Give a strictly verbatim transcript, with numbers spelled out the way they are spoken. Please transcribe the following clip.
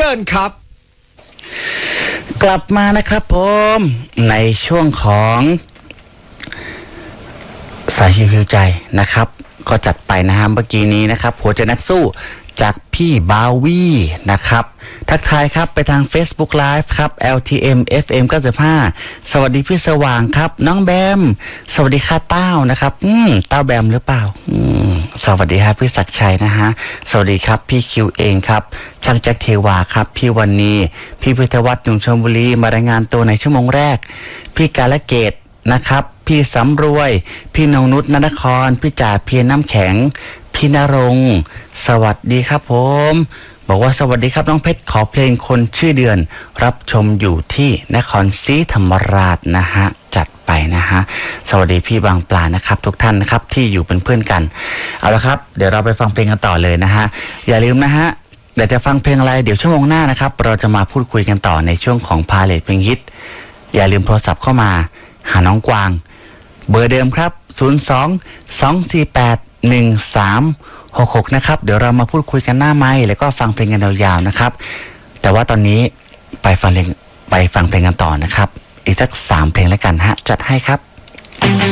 ชิญครับกลับมานะครับผมในช่วงของสายฮิวใจนะครับก็จัดไปนะฮะเมื่อกี้นี้นะครับหัวใจนักสู้จากพี่บาวี่นะครับทักทายครับไปทาง Facebook Live ครับ แอล ที เอ็ม เอฟ เอ็ม เก้าสิบห้าสวัสดีพี่สว่างครับน้องแบมสวัสดีค่ะเต้านะครับอืมเต้าแบมหรือเปล่าอืมสวัสดีครับพี่ศักดิ์ชัยนะฮะสวัสดีครับพี่คิวเองครับช่างแจ็คเทวาครับพี่วันนี้พี่พิทวัฒน์หนุ่มชลบุรีมารายงานตัวในชั่วโมงแรกพี่กาลเกตนะครับพี่สำรวยพี่นงนุชนนครพี่จ่าเพียรน้ำแข็งพี่นรงค์สวัสดีครับผมบอกว่าสวัสดีครับน้องเพชรขอเพลงคนชื่อเดือนรับชมอยู่ที่นครศรีธรรมราชนะฮะจัดไปนะฮะสวัสดีพี่บางปลานะครับทุกท่านนะครับที่อยู่เป็นเพื่อนกันเอาละครับเดี๋ยวเราไปฟังเพลงกันต่อเลยนะฮะอย่าลืมนะฮะเดี๋ยวจะฟังเพลงอะไรเดี๋ยวชั่วโมงหน้านะครับเราจะมาพูดคุยกันต่อในช่วงของพาเลทเพลงฮิตอย่าลืมโทรศัพท์เข้ามาหาน้องกวางเบอร์เดิมครับศูนย์ สอง สอง สี่ แปด หนึ่ง สาม หก หกนะครับเดี๋ยวเรามาพูดคุยกันหน้าไมค์แล้วก็ฟังเพลงกันยาวๆนะครับแต่ว่าตอนนี้ไปฟังเพลงไปฟังเพลงกันต่อนะครับอีกสักสามเพลงแล้วกันฮะจัดให้ครับ